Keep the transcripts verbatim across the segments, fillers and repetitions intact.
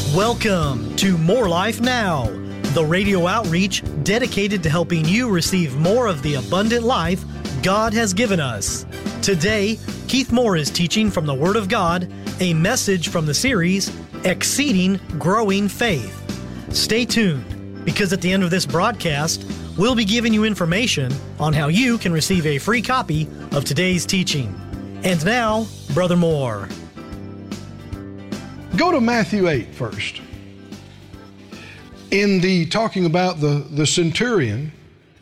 Welcome to More Life Now, the radio outreach dedicated to helping you receive more of the abundant life God has given us. Today, Keith Moore is teaching from the Word of God, a message from the series, Exceeding Growing Faith. Stay tuned, because at the end of this broadcast, we'll be giving you information on how you can receive a free copy of today's teaching. And now, Brother Moore. Go to Matthew eight first. In the talking about the, the centurion,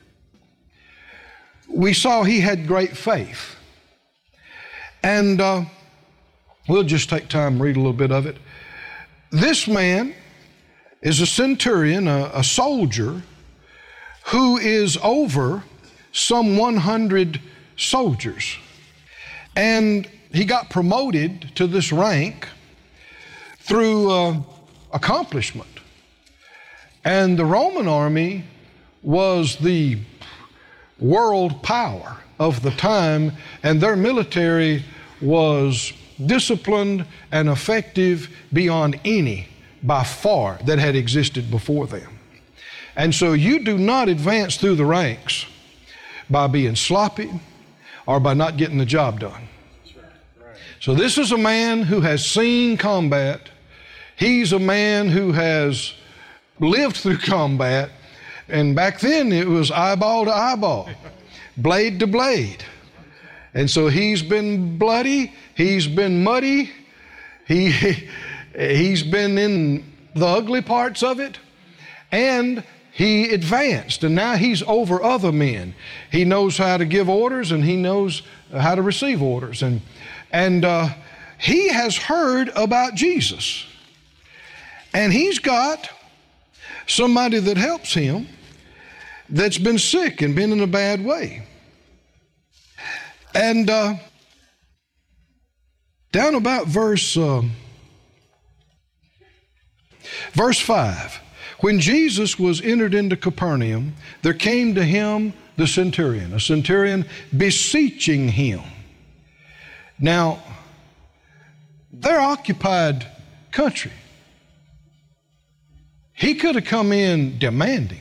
we saw he had great faith. And uh, we'll just take time and read a little bit of it. This man is a centurion, a, a soldier, who is over some one hundred soldiers. And he got promoted to this rank through uh, accomplishment. And the Roman army was the world power of the time, and their military was disciplined and effective beyond any, by far, that had existed before them. And so you do not advance through the ranks by being sloppy or by not getting the job done. So this is a man who has seen combat. He's a man who has lived through combat, and back then it was eyeball to eyeball, blade to blade. And so he's been bloody, he's been muddy, he, he's been in the ugly parts of it, and he advanced, and now he's over other men. He knows how to give orders, and he knows how to receive orders. And, and uh, he has heard about Jesus. And he's got somebody that helps him that's been sick and been in a bad way. And uh, down about verse, uh, verse five, when Jesus was entered into Capernaum, there came to him the centurion, a centurion beseeching him. Now, they're occupied country. He could have come in demanding.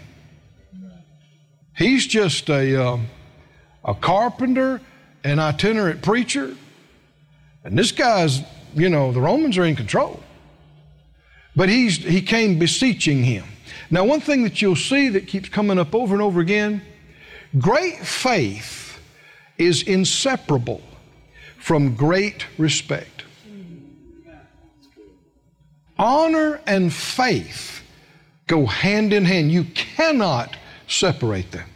He's just a, uh, a carpenter, an itinerant preacher, and this guy's, you know, the Romans are in control. But he's, he came beseeching him. Now, one thing that you'll see that keeps coming up over and over again, great faith is inseparable from great respect. Honor and faith go hand in hand. You cannot separate them.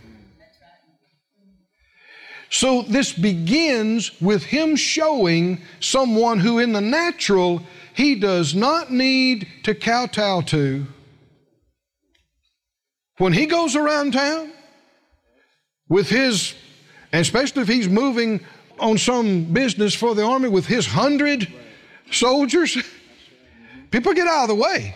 So this begins with him showing someone who in the natural he does not need to kowtow to. When he goes around town with his, and especially if he's moving on some business for the army with his hundred soldiers, people get out of the way.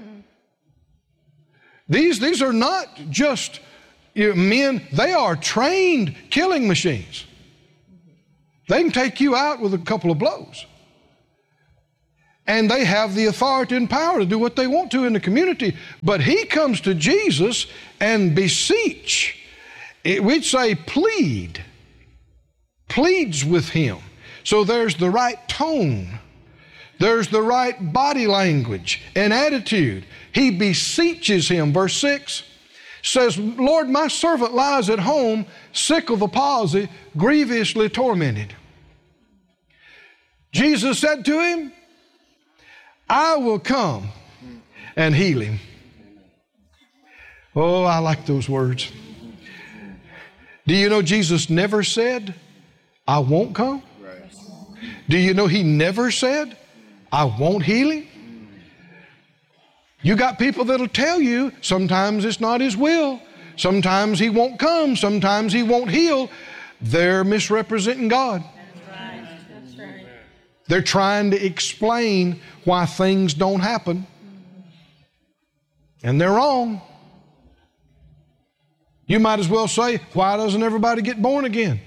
These, these are not just you know, men, they are trained killing machines. They can take you out with a couple of blows. And they have the authority and power to do what they want to in the community. But he comes to Jesus and beseech. It, we'd say plead. Pleads with him. So there's the right tone. There's the right body language and attitude. He beseeches him. Verse six says, Lord, my servant lies at home, sick of the palsy, grievously tormented. Jesus said to him, I will come and heal him. Oh, I like those words. Do you know Jesus never said, I won't come? Do you know he never said, I won't heal him? You got people that'll tell you sometimes it's not his will. Sometimes he won't come. Sometimes he won't heal. They're misrepresenting God. That's right. That's right. They're trying to explain why things don't happen. And they're wrong. You might as well say, why doesn't everybody get born again?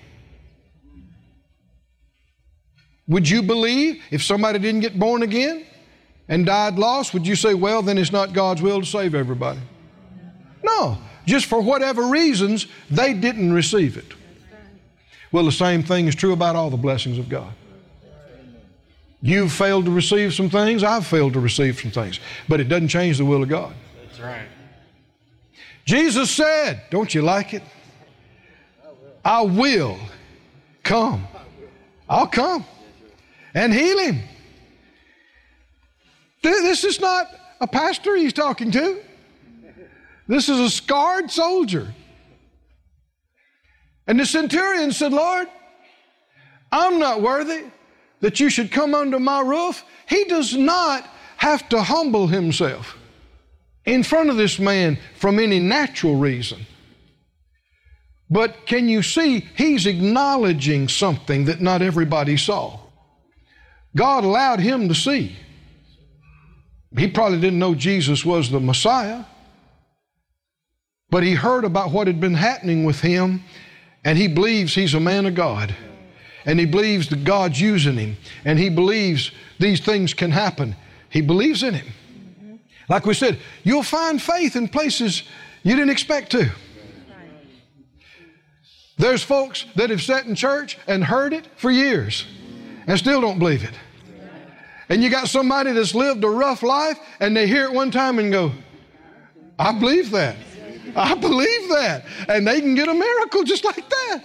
Would you believe if somebody didn't get born again, and died lost, would you say, well, then it's not God's will to save everybody? No. Just for whatever reasons, they didn't receive it. Well, the same thing is true about all the blessings of God. You've failed to receive some things. I've failed to receive some things. But it doesn't change the will of God. That's right. Jesus said, don't you like it? I will come. I'll come and heal him. This is not a pastor he's talking to. This is a scarred soldier. And the centurion said, Lord, I'm not worthy that you should come under my roof. He does not have to humble himself in front of this man from any natural reason. But can you see, he's acknowledging something that not everybody saw. God allowed him to see. He probably didn't know Jesus was the Messiah, but he heard about what had been happening with him, and he believes he's a man of God. And he believes that God's using him. And he believes these things can happen. He believes in him. Mm-hmm. Like we said, you'll find faith in places you didn't expect to. Right. There's folks that have sat in church and heard it for years and still don't believe it. Right. And you got somebody that's lived a rough life and they hear it one time and go, I believe that. I believe that. And they can get a miracle just like that.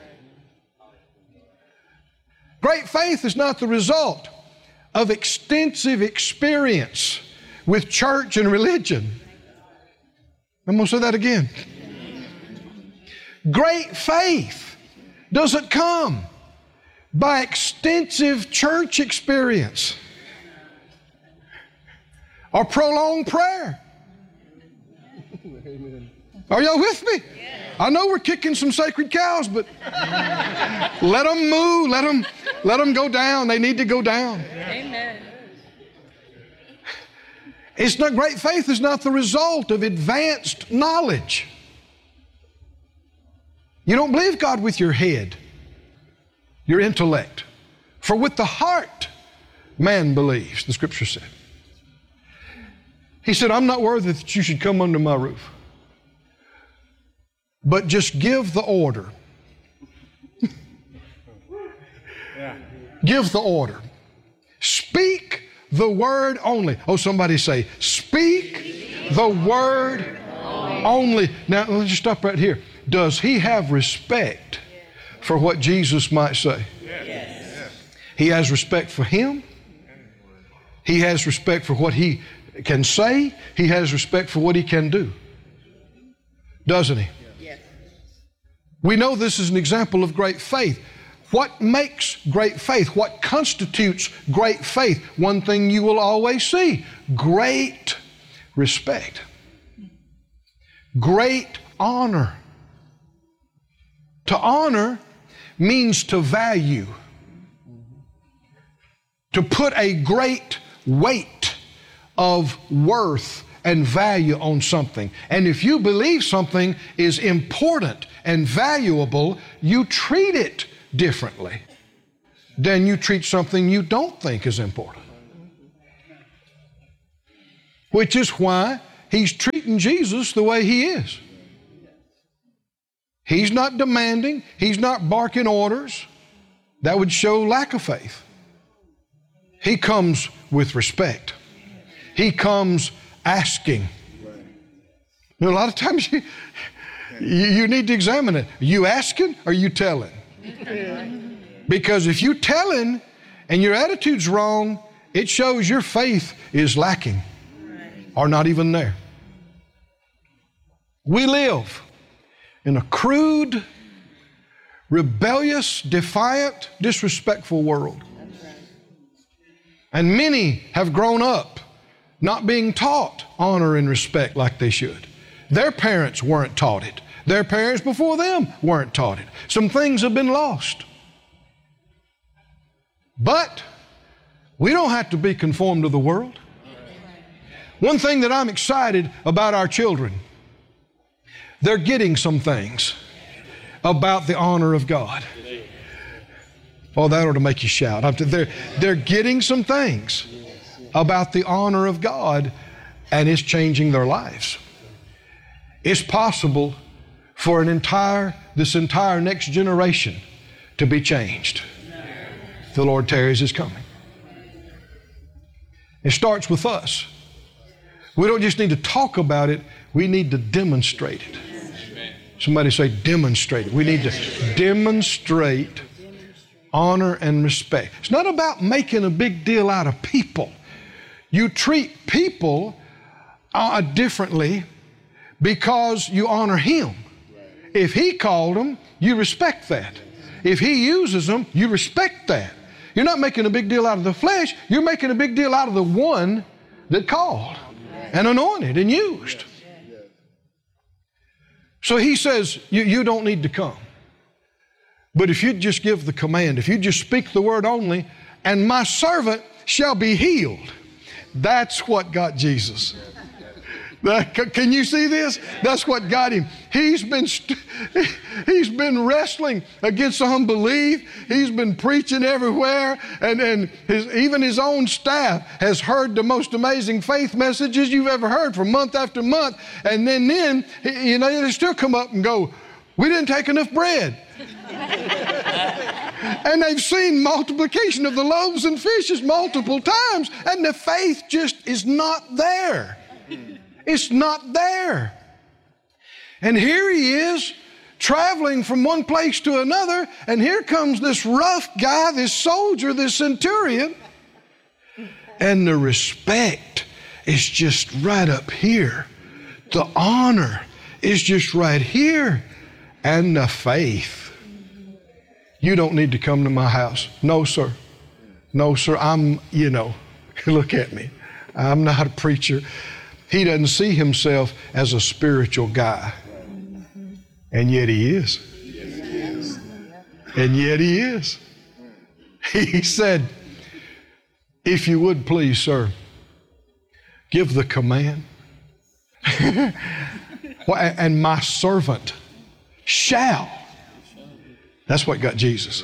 Great faith is not the result of extensive experience with church and religion. I'm going to say that again. Great faith doesn't come by extensive church experience or prolonged prayer. Are y'all with me? I know we're kicking some sacred cows, but let them move. Let them, let them go down. They need to go down. Amen. It's not, great faith is not the result of advanced knowledge. You don't believe God with your head, your intellect. For with the heart, man believes, the Scripture said. He said, I'm not worthy that you should come under my roof. But just give the order. Yeah. Give the order. Speak the word only. Oh, somebody say, speak the word only. Now, let's just stop right here. Does he have respect for what Jesus might say? Yes. He has respect for him. He has respect for what he can say. He has respect for what he can do. Doesn't he? We know this is an example of great faith. What makes great faith? What constitutes great faith? One thing you will always see, great respect. Great honor. To honor means to value. To put a great weight of worth and value on something. And if you believe something is important and valuable, you treat it differently than you treat something you don't think is important. Which is why he's treating Jesus the way he is. He's not demanding. He's not barking orders. That would show lack of faith. He comes with respect. He comes asking. You know, a lot of times you, you, you need to examine it. Are you asking or are you telling? Because if you're telling and your attitude's wrong, it shows your faith is lacking or not even there. We live in a crude, rebellious, defiant, disrespectful world. And many have grown up not being taught honor and respect like they should. Their parents weren't taught it. Their parents before them weren't taught it. Some things have been lost. But we don't have to be conformed to the world. One thing that I'm excited about our children, they're getting some things about the honor of God. Oh, that ought to make you shout. They're, they're getting some things about the honor of God, and it's changing their lives. It's possible for an entire, this entire next generation to be changed. The Lord tarries is coming. It starts with us. We don't just need to talk about it, we need to demonstrate it. Somebody say demonstrate it. We need to demonstrate honor and respect. It's not about making a big deal out of people. You treat people uh, differently because you honor Him. If He called them, you respect that. If He uses them, you respect that. You're not making a big deal out of the flesh, you're making a big deal out of the one that called and anointed and used. So He says, you, you don't need to come. But if you just give the command, if you just speak the word only, and my servant shall be healed, that's what got Jesus. Can you see this? That's what got Him. He's been, st- he's been wrestling against unbelief. He's been preaching everywhere. And, and his, even his own staff has heard the most amazing faith messages you've ever heard for month after month. And then, then you know, they still come up and go, we didn't take enough bread. And they've seen multiplication of the loaves and fishes multiple times. And the faith just is not there. It's not there. And here he is traveling from one place to another, and here comes this rough guy, this soldier, this centurion, and the respect is just right up here. The honor is just right here. And the faith. You don't need to come to my house. No, sir. No, sir. I'm, you know, look at me. I'm not a preacher. He doesn't see himself as a spiritual guy. And yet he is. And yet he is. He said, if you would please, sir, give the command. And my servant shall. That's what got Jesus.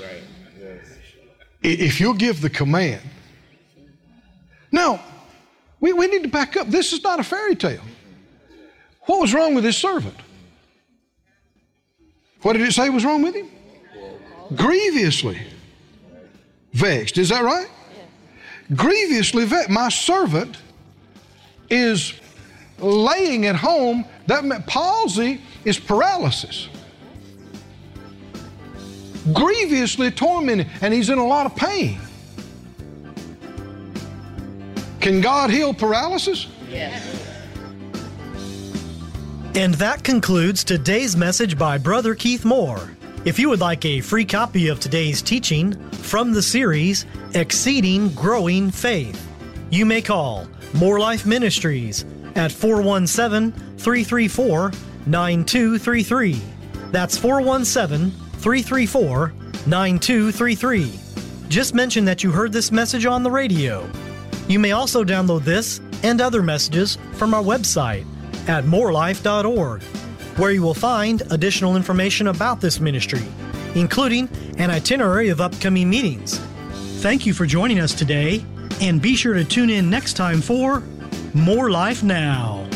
If you'll give the command. Now, we, we need to back up. This is not a fairy tale. What was wrong with his servant? What did it say was wrong with him? Grievously vexed. Is that right? Grievously vexed. My servant is laying at home. That meant palsy is paralysis. Grievously tormented, and he's in a lot of pain. Can God heal paralysis? Yes. And that concludes today's message by Brother Keith Moore. If you would like a free copy of today's teaching from the series Exceeding Growing Faith, you may call More Life Ministries at four one seven, three three four, nine two three three. That's four one seven, three three four, nine two three three. Just mention that you heard this message on the radio. You may also download this and other messages from our website at more life dot org, where you will find additional information about this ministry, including an itinerary of upcoming meetings. Thank you for joining us today, and be sure to tune in next time for More Life Now.